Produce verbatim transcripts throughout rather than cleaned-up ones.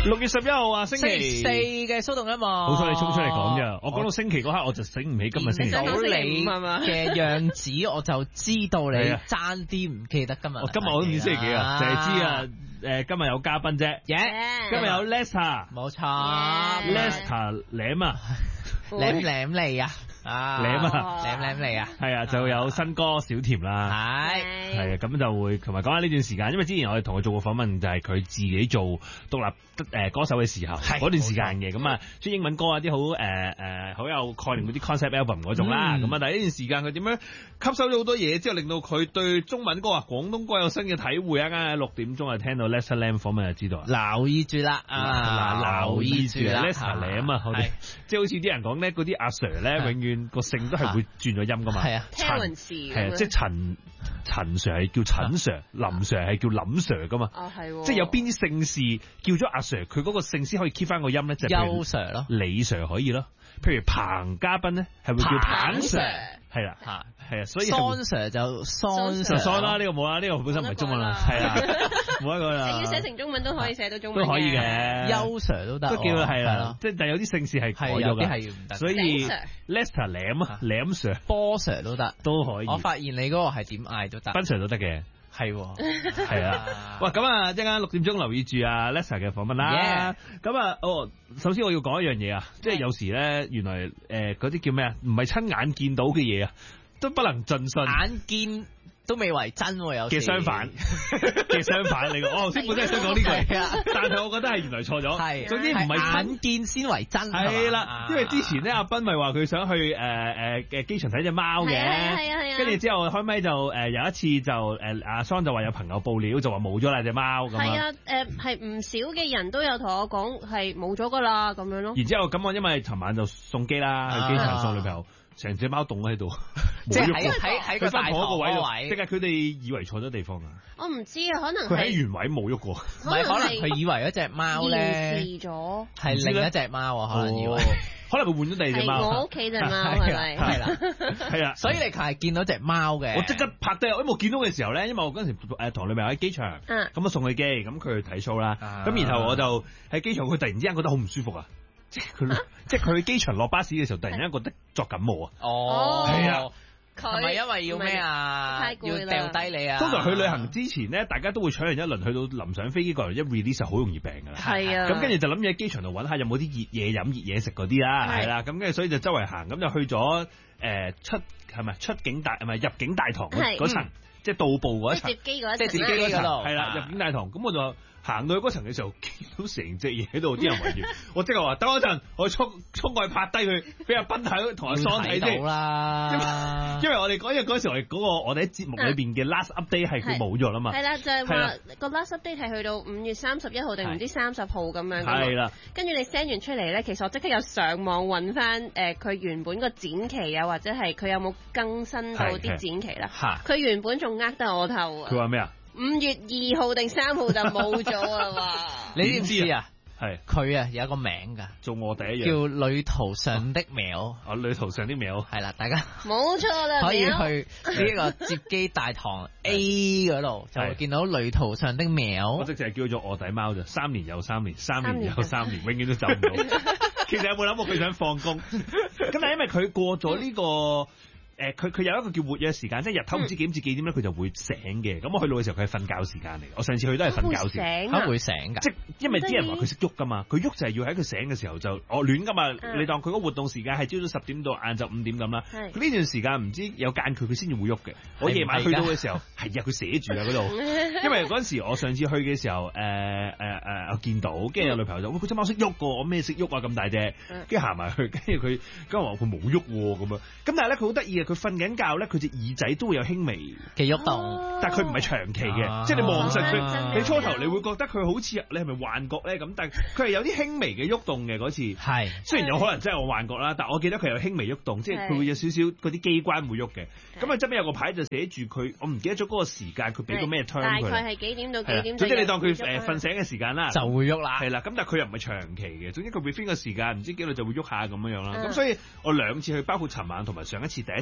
六月十一號啊，星期四嘅蘇動音樂， 好彩你衝出嚟講啫。我講到星期嗰刻，我就醒唔起今日星期。 見到你嘅樣子，我就知道你爭啲唔記得今日。 我今日我都唔知星期幾啊，淨係知啊。誒，今日有嘉賓啫。今日有 Lester， 冇錯 ，Lester 舐啊， 舐舐嚟啊！啊， 舐啊， 舐舐嚟啊， 係啊，就有新歌小甜啦， 係係啊，咁就會同埋講下呢段時間，因為之前我哋同佢做過訪問，就係佢自己做獨立誒歌手嘅時候，嗰段時間嘅，咁啊，即係英文歌啊，啲好誒誒好有概念嗰啲 concept album 嗰種啦，咁啊，但係呢段時間佢點樣吸收咗好多嘢之後，令到佢對中文歌啊、廣東歌有新嘅體會啊！啱啱六點鐘啊，聽到 Lester Lam 訪問就知道啊， 留意住啦啊，留意住啦 ，Lester Lam 啊，我哋即係好似啲人講咧，嗰啲阿 Sir 咧，永遠個姓都係會轉咗音噶嘛， 係啊， 聽聞事係啊，即係陳陳 Sir 係叫陳 Sir，林 Sir 係叫林 Sir 噶嘛， 哦係， 即係有邊啲姓氏叫咗阿 Sir，佢嗰個姓先可以 keep 翻個音咧，就係邱 Sir 咯， 李 Sir 可以咯，譬如彭嘉賓咧係會叫彭 Sir，係啦吓，係啊，所以桑 Sir 就桑 Sir 桑啦，呢個冇啦，呢個本身唔係中文啦，係啊，冇一個啦， 你要寫成中文都可以寫到中文， 都可以嘅， 邱 Sir 都得， 都叫係啦，即係但係有啲姓氏係改咗嘅，所以 Lester Lam 啊，Lam Sir、 波 Sir 都得， 都可以。 我發現你嗰個係點嗌都得， 斌 Sir 都得嘅， 係係啊。哇，咁啊，一陣間六點鐘留意住啊 Lester 嘅訪問啦。咁啊，哦，首先我要講一樣嘢啊，即係有時咧，原來誒嗰啲叫咩啊？唔係親眼見到嘅嘢啊，都不能盡信。 眼見都未為真喎，有嘅相反嘅相反嚟嘅。我頭先本身係想講呢句，但係我覺得係原來錯咗。係，總之唔係眼見先為真。 係啦，因為之前咧阿斌咪話佢想去誒誒嘅機場睇隻貓嘅， 係啊係啊， 跟住之後開咪就誒有一次就誒阿桑就話有朋友報料，就話冇咗啦隻貓咁啊。 係啊，誒係唔少嘅人都有同我講係冇咗噶啦咁樣咯。 然之後咁我因為尋晚就送機啦，去機場送女朋友。成隻貓凍喺度， 即係喺喺喺個大堂個位度， 定係佢哋以為錯咗地方啊？ 我唔知啊，可能佢喺原位冇喐過， 唔係可能佢以為嗰隻貓咧移咗， 係另一隻貓，可能以為， 可能佢換咗第二隻貓。 係我屋企隻貓係咪？ 係啦， 係啦， 所以你係見到隻貓嘅。 我即刻拍低，我冇見到嘅時候咧，因為我嗰陣時誒同女朋友喺機場，咁啊送佢機，咁佢去睇 show 啦，咁然後我就喺機場，佢突然之間覺得好唔舒服啊。即係佢，即係佢去機場落巴士嘅時候，突然間覺得作感冒啊！ 哦， 係啊， 係咪因為要咩啊？要掉低你啊！ 通常去旅行之前咧，大家都會搶完一輪，去到臨上飛機過嚟一 release 就好容易病㗎啦。 係啊， 咁跟住就諗住喺機場度揾下有冇啲熱嘢飲、熱嘢食嗰啲啦，係啦。咁跟住所以就周圍行，咁就去咗誒出係咪出境大係咪入境大堂嗰層，即係到埗嗰層， 接機嗰即係接機嗰層， 係啦，入境大堂。咁我就行到去嗰層嘅時候，見到成隻嘢喺度，啲人圍住，我即刻話等我一陣，我衝衝過去拍低佢，俾阿斌睇，同阿桑睇先啦。 因為我哋嗰日嗰時候，嗰個我哋喺節目裏邊嘅 last update 係佢冇咗啦嘛。 係啦，就係話個 last update 係去到五月三十一號定唔知三十號咁樣。係啦，跟住你 send 完出嚟咧，其實我即刻有上網揾翻誒佢原本個展期啊，或者係佢有冇更新到啲展期啦。佢原本仲呃得我頭啊。 佢話咩啊？ 五月二號定三號就冇咗啦嘛！ 你知唔知啊？ 係佢啊有一個名㗎， 做我第一樣叫旅途上的喵。 哦，旅途上的喵係啦，大家冇錯啦， 可以去呢個接機大堂 A 嗰度就會見到旅途上的喵。 我即係叫做臥底貓啫，三年又三年，三年又三年，永遠都走唔到。其實有冇諗過佢想放工？咁但係因為佢過咗呢個。誒佢佢有一個叫活躍時間，即係日頭唔知幾點至幾點咧，佢就會醒嘅。咁我去到嘅時候，佢係瞓覺時間嚟。我上次去都係瞓覺時間， 佢會醒㗎。 即係因為啲人話佢識喐噶嘛，佢喐就係要喺佢醒嘅時候就我亂噶嘛。你當佢個活動時間係朝早十點到晏晝五點咁啦。佢呢段時間唔知有間佢佢先至會喐嘅。我夜晚去到嘅時候係啊，佢寫住啊嗰度。因為嗰陣時我上次去嘅時候，誒誒誒我見到，跟住有女朋友就喂，佢隻貓識喐個，我咩識喐啊咁大隻，跟住行埋去，跟住佢跟住話佢冇喐咁樣。咁但係咧佢好得意啊，佢瞓緊覺咧，佢隻耳仔都會有輕微嘅喐動， 但係佢唔係長期嘅，即係你望實佢，你初頭你會覺得佢好似你係咪幻覺咧咁，但係佢係有啲輕微嘅喐動嘅嗰次。係雖然有可能真係我幻覺啦，但係我記得佢有輕微喐動，即係佢會有少少嗰啲機關會喐嘅。咁啊，側邊有個牌就寫住佢，我唔記得咗嗰個時間，佢俾個咩 turn 佢。 大概係幾點到幾點？ 總之你當佢誒瞓醒嘅時間啦， 就會喐啦。 係啦，咁但係佢又唔係長期嘅，總之佢 within 個時間唔知幾耐就會喐下咁樣樣啦。咁所以我兩次去，包括尋晚同埋上一次第一次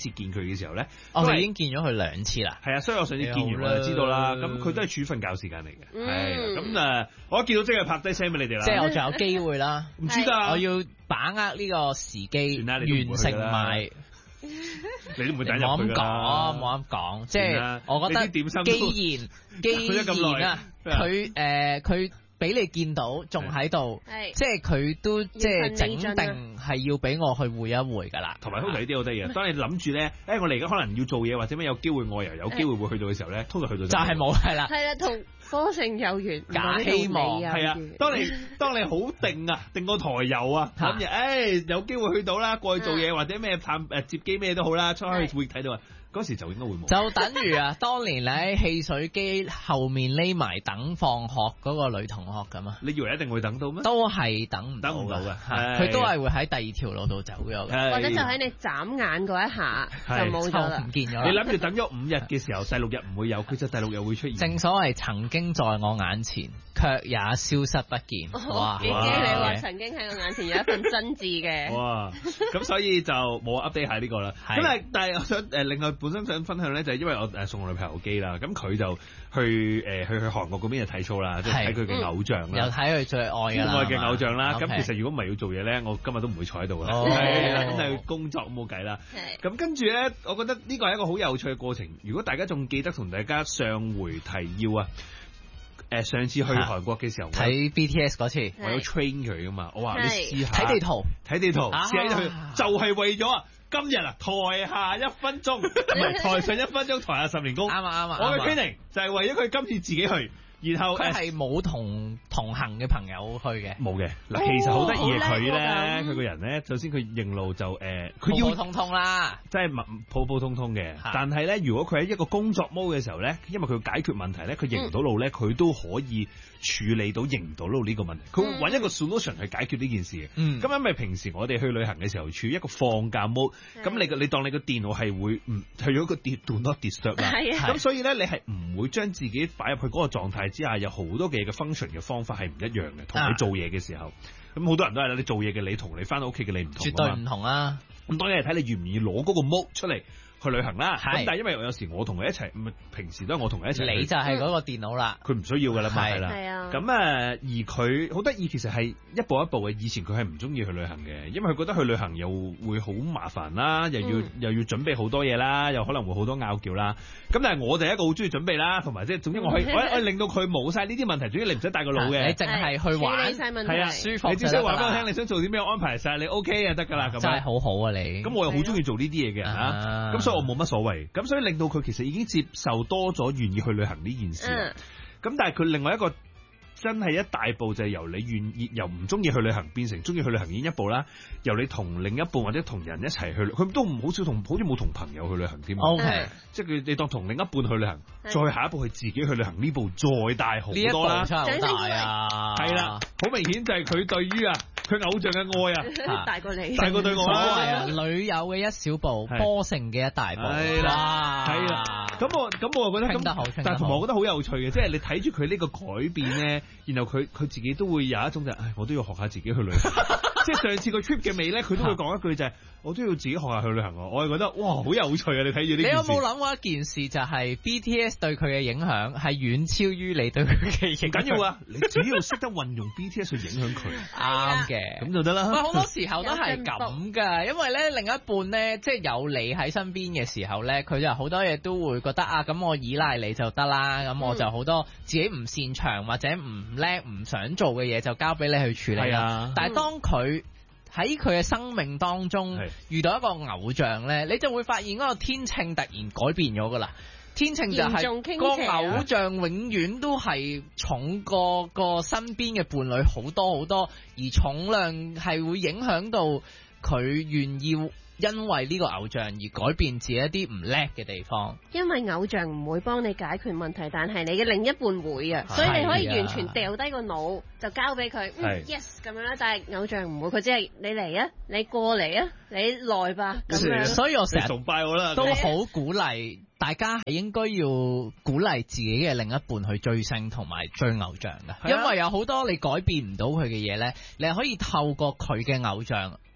次見佢嘅時候咧， 我哋已經見咗佢兩次啦。 係啊，所以我上次見完我就知道啦。咁佢都係處瞓覺時間嚟嘅。係咁誒，我一見到即係拍低聲俾你哋啦。 即係我仲有機會啦。 唔知㗎， 我要把握呢個時機，完成埋。 你都唔會等入去㗎。冇咁講，冇咁講。即係我覺得，既然既然啊，佢誒佢。俾你見到仲喺度，即係佢都即係整定係要俾我去會一會㗎啦。 同埋通常呢啲好得意嘅，當你諗住咧，誒我哋而家可能要做嘢或者咩有機會外遊，有機會會去到嘅時候咧，通常去到就係冇係啦。 係啦，同科盛有緣， 假希望係啊。當你當你好定啊，定個台遊啊，諗住誒有機會去到啦，過去做嘢或者咩探誒接機咩都好啦，出去會睇到啊。嗰時就應該會冇， 就等於啊，當年你喺汽水機後面匿埋等放學嗰個女同學咁啊！ 你以為一定會等到咩？ 都係等唔等唔到嘅， 佢都係會喺第二條路度走咗嘅， 或者就喺你眨眼嗰一下就冇咗啦， 唔見咗。 你諗住等咗五日嘅時候，第六日唔會有，佢就第六日會出現。 正所謂曾經在我眼前，卻也消失不見。哇！ 幾驚你話曾經喺我眼前有一份真摯嘅。 哇！咁所以就冇 update 下呢個啦。咁但係但係我想誒另外本身想分享咧，就係因為我誒送我女朋友機啦，咁佢就去誒去去韓國嗰邊就睇 show 啦，即係睇佢嘅偶像啦， 又睇佢最愛嘅愛嘅偶像啦。咁其實如果唔係要做嘢咧，我今日都唔會坐喺度啦。係啦，咁就工作冇計啦。咁跟住咧，我覺得呢個係一個好有趣嘅過程。如果大家仲記得同大家上回提要啊，誒上次去韓國嘅時候睇 B T S 嗰次， 我有 train 佢噶嘛，我話你試下睇地圖， 睇地圖，試下去，就係為咗啊！今日啊，台下一分鐘，唔係台上一分鐘，台下十年功。 啱啊啱啊！ 我嘅 training 就係為咗佢今次自己去，然後佢係冇同同行嘅朋友去嘅。 冇嘅。嗱，其實好得意嘅佢咧，佢個人咧，首先佢認路就誒，佢要普普通通啦， 即係普普通通嘅。但係咧，如果佢喺一個工作 mode 嘅時候咧，因為佢要解決問題咧，佢認唔到路咧，佢都可以處理到認唔到路呢個問題。佢會揾一個 solution 去解決呢件事嘅。嗯。咁因為平時我哋去旅行嘅時候處於一個放假 mode，咁你個你當你個電腦係會唔係咗個跌 do not disturb 啦。係啊。咁所以咧，你係唔會將自己擺入去嗰個狀態之下，有好多嘅嘢嘅 function 嘅方法係唔一樣嘅，同你做嘢嘅時候。咁好多人都係啦，你做嘢嘅你同你翻到屋企嘅你唔同。 絕對唔同啊！ 咁當然係睇你願唔願意攞嗰個 mode 出嚟去旅行啦。咁但係因為有時我同佢一齊，唔係平時都係我同佢一齊。 你就係嗰個電腦啦。 佢唔需要㗎啦嘛，係啦。 係啊。 咁誒，而佢好得意，其實係一步一步嘅。以前佢係唔中意去旅行嘅，因為佢覺得去旅行又會好麻煩啦，又要、嗯、又要準備好多嘢啦，又可能會好多拗撬啦。咁但係我哋一個好中意準備啦，同埋即係總之我可以我我令到佢冇晒呢啲問題，總之你唔使帶個腦嘅， 你淨係去玩， 係啊， 舒服。 你只需要話俾我聽，你想做啲咩，安排晒你 OK 就得㗎啦。咁真係好好啊你。 咁我又好中意做呢啲嘢嘅嚇，咁、啊、所以我冇乜所謂。咁所以令到佢其實已經接受多咗願意去旅行呢件事。咁、嗯、但係佢另外一個真係一大步就係由你願意由唔中意去旅行變成中意去旅行已經一步啦。由你同另一半或者同人一齊去，佢都唔好少同，好似冇同朋友去旅行添。O K，即係佢你當同另一半去旅行，再下一步係自己去旅行，呢步再大好多啦。 真係好大啊！ 係啦，好明顯就係佢對於啊佢偶像嘅愛啊大過你， 大過對我啊！女友嘅一小步，波成嘅一大步。係啦，係啦。咁我咁我覺得咁，但係同埋我覺得好有趣嘅，即係你睇住佢呢個改變咧，然後佢佢自己都會有一種就係，唉，我都要學下自己去旅行。即係上次個 trip 嘅尾咧，佢都會講一句就係，我都要自己學下去旅行。我係覺得哇，好有趣啊！你睇住呢件事。你有冇諗過一件事，就係 B T S 對佢嘅影響係遠超於你對佢嘅影響？唔緊要啊，你只要識得運用 B T S 去影響佢，啱嘅，咁就得啦。好多時候都係咁㗎，因為咧另一半咧，即係有你喺身邊嘅時候咧，佢就好多嘢都會覺得啊，咁我依賴你就得啦，咁我就好多自己唔擅長或者唔叻唔想做嘅嘢就交俾你去處理啦。但係當佢喺佢嘅生命當中遇到一個偶像咧，你就會發現嗰個天秤突然改變咗㗎啦。天秤就係個偶像永遠都係重過個身邊嘅伴侶好多好多，而重量係會影響到佢願意因為呢個偶像而改變自己一啲唔叻嘅地方。因為偶像唔會幫你解決問題，但係你嘅另一半會啊，所以你可以完全掉低個腦就交俾佢，嗯 yes 咁樣啦。但係偶像唔會，佢只係你嚟啊，你過嚟啊，你來吧咁樣。所以我成日崇拜我啦，都好鼓勵大家係應該要鼓勵自己嘅另一半去追星同埋追偶像嘅，因為有好多你改變唔到佢嘅嘢咧，你係可以透過佢嘅偶像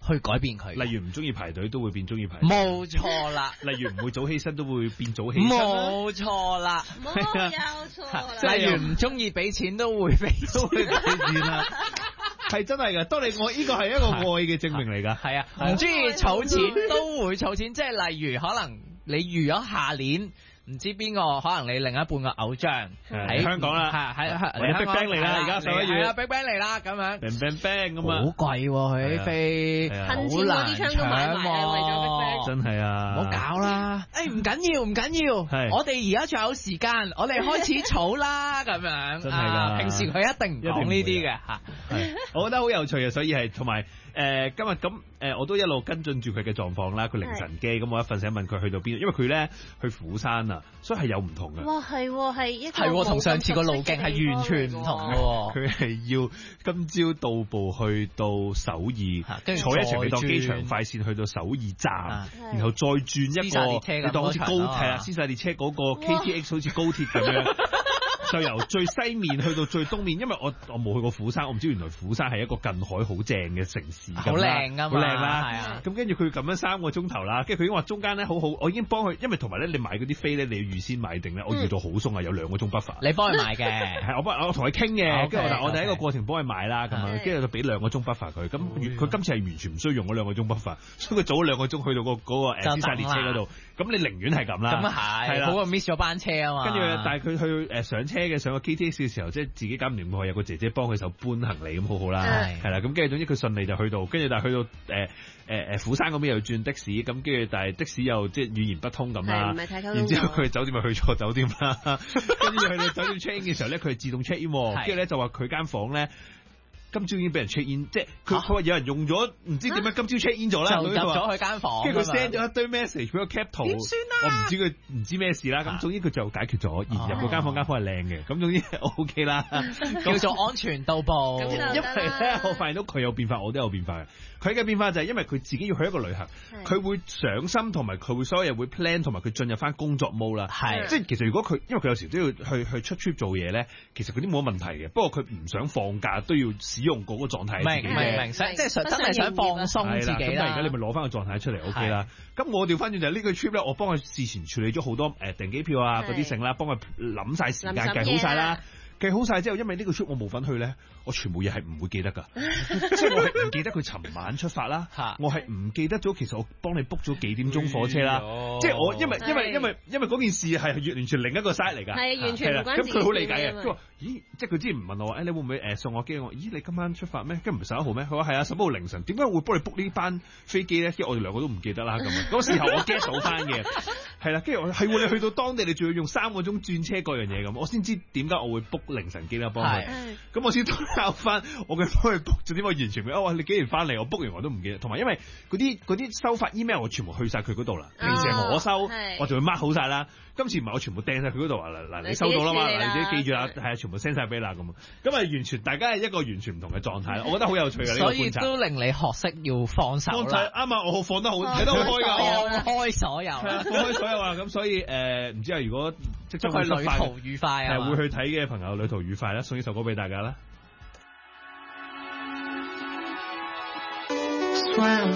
去改變佢。 例如唔中意排隊都會變中意排隊。 冇錯啦。 例如唔會早起身都會變早起身。 冇錯啦。 冇有錯啦。 例如唔中意俾錢都會俾都會俾錢啦。係真係㗎，當你我呢個係一個愛嘅證明嚟㗎。 係啊，唔中意儲錢都會儲錢，即係例如可能你預咗下年。唔知邊個可能你另一半嘅偶像喺香港啦， 係喺喺嚟 Big Bang 嚟啦，而家十一月啦 Big Bang 嚟啦，咁樣 Bang Bang Bang 咁啊， 好貴喎佢啲飛，好難搶喎， 真係啊， 唔好搞啦，誒唔緊要唔緊要，我哋而家仲有時間，我哋開始儲啦咁樣， 真係㗎， 平時佢一定唔講呢啲嘅嚇， 我覺得好有趣啊，所以係同埋。誒、呃、今日咁誒、呃，我都一路跟進住佢嘅狀況啦。佢凌晨機，咁我一瞓醒問佢去到邊，因為佢咧去釜山啊，所以係有唔同嘅。 哇，係係一個係同上次個路徑係完全唔同嘅。 佢係要今朝到步去到首爾，跟住坐一程你當機場快線去到首爾站，然後再轉一個，你當好似高鐵啊，獅曬列車嗰個 K T X 好似高鐵咁樣。就由最西面去到最東面，因為我我冇去過釜山，我唔知原來釜山係一個近海好正嘅城市， 好靚㗎嘛， 好靚啦，係啊。咁跟住佢咁樣三個鐘頭啦，跟住佢已經話中間咧好好，我已經幫佢，因為同埋咧你買嗰啲飛咧，你要預先買定咧，我預到好鬆啊，有兩個鐘 buffer。 你幫佢買嘅， 係我幫我同佢傾嘅，跟住但係我第一個過程幫佢買啦，咁樣跟住就俾兩個鐘 buffer 佢，咁佢今次係完全唔需要用嗰兩個鐘 buffer，所以佢早咗兩個鐘去到嗰嗰個誒獅晒列車嗰度，咁你寧願係咁啦， 咁啊係，好過 miss 咗班車啊嘛。 跟住但係佢去誒上車嘅上個 K T X。嘅時候，即係自己搞唔掂，佢有個姐姐幫佢手搬行李咁好好啦，係啦，咁跟住總之佢順利就去到，跟住但係去到誒誒誒釜山嗰邊又轉的士，咁跟住但係的士又即係語言不通咁啦，然之後佢酒店咪去錯酒店啦，跟住去到酒店 check in 嘅時候咧，佢係自動 check in，跟住咧就話佢間房咧。今朝已經俾人 check in，即係佢佢話有人用咗，唔知點解今朝 check in 咗啦， 就入咗佢間房， 跟住佢 send 咗一堆 message 俾個 cap 圖， 點算啊？ 我唔知佢唔知咩事啦，咁總之佢就解決咗，而入嗰間房間房係靚嘅，咁總之 OK 啦， 叫做安全到步。 因為咧，我發現到佢有變化，我都有變化嘅。佢嘅變化就係因為佢自己要去一個旅行，佢會上心同埋佢會所有嘢會 plan 同埋佢進入翻工作 mode 啦。係，即係其實如果佢因為佢有時都要去去出 trip 做嘢咧，其實嗰啲冇乜問題嘅。不過佢唔想放假都要使用嗰個狀態。 明明明，即係想真係想放鬆自己啦。 咁而家你咪攞翻個狀態出嚟 OK 啦。咁我調翻轉就係呢個 trip 咧，我幫佢事前處理咗好多誒訂機票啊嗰啲剩啦，幫佢諗晒時間計好晒啦。計好晒之後，因為呢個 trip 我冇份去咧，我全部嘢係唔會記得㗎，即係我係唔記得佢尋晚出發啦，我係唔記得咗其實我幫你 book 咗幾點鐘火車啦，即係我因為因為因為因為嗰件事係完全另一個 side 嚟㗎， 係完全唔關事。 咁佢好理解嘅，佢話咦，即係佢之前唔問我誒，你會唔會誒送我機？我咦，你今晚出發咩？跟唔係十一號咩？佢話係啊，十一號凌晨。點解會幫你 book 呢班飛機咧？跟住我哋兩個都唔記得啦咁樣。嗰時候我 get 到翻嘅，係啦，跟住我係喎，你去到當地你仲要用三個鐘轉車嗰樣嘢咁，我先知點解我會 book 凌晨機啦幫佢。咁我先考翻我嘅幫佢 book 咗點解完全嘅。哇！你幾年翻嚟我 book 完我都唔記得，同埋因為嗰啲嗰啲收發 email 我全部去晒佢嗰度啦。平時係我收，我就會 mark 好晒啦。今次唔係我全部掟晒佢嗰度話嗱嗱你收到啦嘛，嗱你自己記住啦，係啊，全部 send 晒俾你啦咁。咁啊完全大家係一個完全唔同嘅狀態，我覺得好有趣嘅呢個觀察。 所以都令你學識要放手啦。 啱啊，我放得好睇得好開㗎， 放開所有， 放開所有啊！咁所以誒唔知啊，如果即將去旅途愉快啊， 係會去睇嘅朋友旅途愉快啦，送呢首歌俾大家啦。